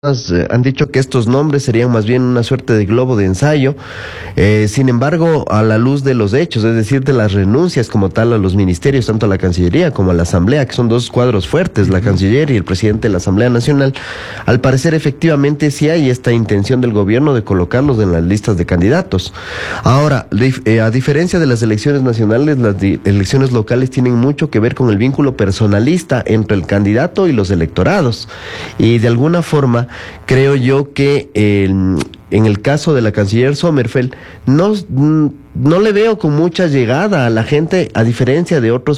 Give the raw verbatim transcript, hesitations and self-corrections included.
eh, han dicho que estos nombres serían más bien una suerte de globo de ensayo. Eh, sin embargo, a la luz de los hechos, es decir, de las renuncias como tal a los ministerios, tanto a la Cancillería como a la Asamblea, que son dos cuadros fuertes, la Canciller y el presidente de la Asamblea Nacional, al parecer efectivamente sí hay esta intención del gobierno de colocarlos en las listas de candidatos. Ahora, dif- eh, a diferencia de las elecciones nacionales, las di- elecciones locales tienen mucho que ver con el vínculo personalista entre el candidato y los electorados. Y de alguna forma, creo yo que eh, en el caso de la canciller Sommerfeld, no, no le veo con mucha llegada a la gente, a diferencia de otros